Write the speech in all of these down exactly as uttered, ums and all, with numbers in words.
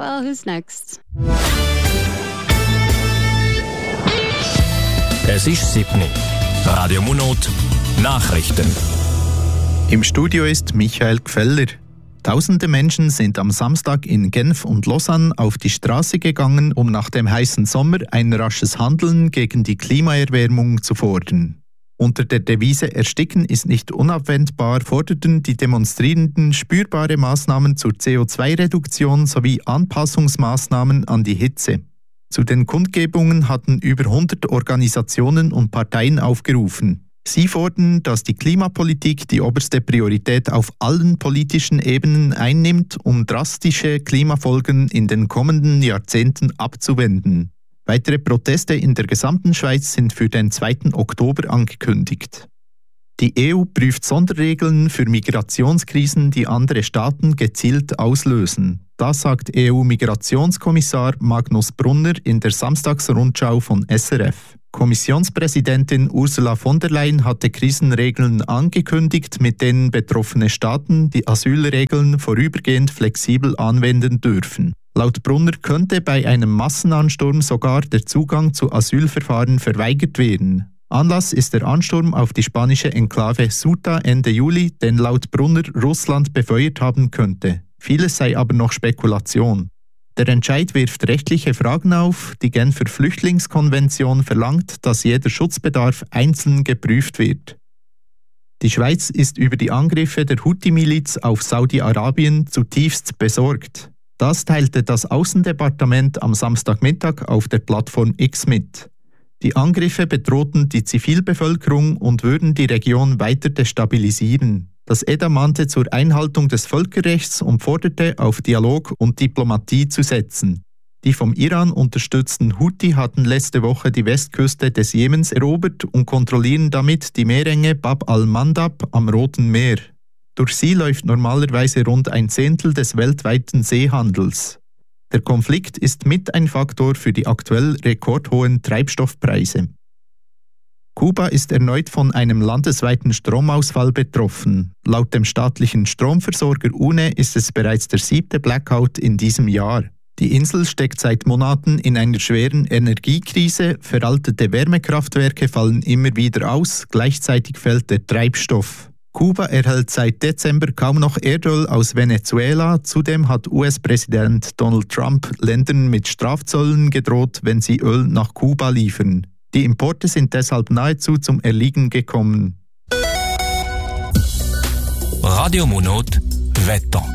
Well, who's next? Es ist sieben. Radio Monat Nachrichten. Im Studio ist Michael Gfeller. Tausende Menschen sind am Samstag in Genf und Lausanne auf die Straße gegangen, um nach dem heißen Sommer ein rasches Handeln gegen die Klimaerwärmung zu fordern. Unter der Devise »Ersticken ist nicht unabwendbar« forderten die Demonstrierenden spürbare Maßnahmen zur C O zwei Reduktion sowie Anpassungsmaßnahmen an die Hitze. Zu den Kundgebungen hatten über hundert Organisationen und Parteien aufgerufen. Sie fordern, dass die Klimapolitik die oberste Priorität auf allen politischen Ebenen einnimmt, um drastische Klimafolgen in den kommenden Jahrzehnten abzuwenden. Weitere Proteste in der gesamten Schweiz sind für den zweiten Oktober angekündigt. Die E U prüft Sonderregeln für Migrationskrisen, die andere Staaten gezielt auslösen. Das sagt E U-Migrationskommissar Magnus Brunner in der Samstagsrundschau von S R F. Kommissionspräsidentin Ursula von der Leyen hatte Krisenregeln angekündigt, mit denen betroffene Staaten die Asylregeln vorübergehend flexibel anwenden dürfen. Laut Brunner könnte bei einem Massenansturm sogar der Zugang zu Asylverfahren verweigert werden. Anlass ist der Ansturm auf die spanische Enklave Ceuta Ende Juli, den laut Brunner Russland befeuert haben könnte. Vieles sei aber noch Spekulation. Der Entscheid wirft rechtliche Fragen auf. Die Genfer Flüchtlingskonvention verlangt, dass jeder Schutzbedarf einzeln geprüft wird. Die Schweiz ist über die Angriffe der Houthi-Miliz auf Saudi-Arabien zutiefst besorgt. Das teilte das Außendepartement am Samstagmittag auf der Plattform X mit. Die Angriffe bedrohten die Zivilbevölkerung und würden die Region weiter destabilisieren. Das E D A mahnte zur Einhaltung des Völkerrechts und forderte, auf Dialog und Diplomatie zu setzen. Die vom Iran unterstützten Houthi hatten letzte Woche die Westküste des Jemens erobert und kontrollieren damit die Meerenge Bab al-Mandab am Roten Meer. Durch sie läuft normalerweise rund ein Zehntel des weltweiten Seehandels. Der Konflikt ist mit ein Faktor für die aktuell rekordhohen Treibstoffpreise. Kuba ist erneut von einem landesweiten Stromausfall betroffen. Laut dem staatlichen Stromversorger U N E ist es bereits der siebte Blackout in diesem Jahr. Die Insel steckt seit Monaten in einer schweren Energiekrise, veraltete Wärmekraftwerke fallen immer wieder aus, gleichzeitig fällt der Treibstoff. Kuba erhält seit Dezember kaum noch Erdöl aus Venezuela, zudem hat U S-Präsident Donald Trump Ländern mit Strafzöllen gedroht, wenn sie Öl nach Kuba liefern. Die Importe sind deshalb nahezu zum Erliegen gekommen. Radio Monat Wetter.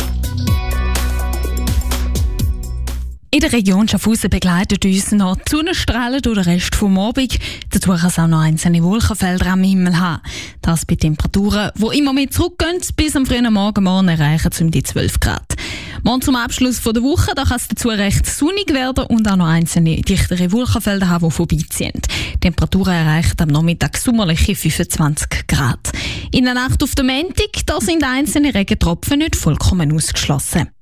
In der Region Schaffhausen begleitet uns noch die Sonnenstrahlen durch den Rest des Abends. Dazu kann es auch noch einzelne Wolkenfelder am Himmel haben. Das bei Temperaturen, die immer mehr zurückgehen, bis am frühen Morgen, morgen erreichen es um die zwölf Grad. Morgen zum Abschluss der Woche, da kann es dazu recht sonnig werden und auch noch einzelne dichtere Wolkenfelder haben, die vorbeiziehen. Die Temperaturen erreichen am Nachmittag sommerliche fünfundzwanzig Grad. In der Nacht auf den Montag, da sind einzelne Regentropfen nicht vollkommen ausgeschlossen.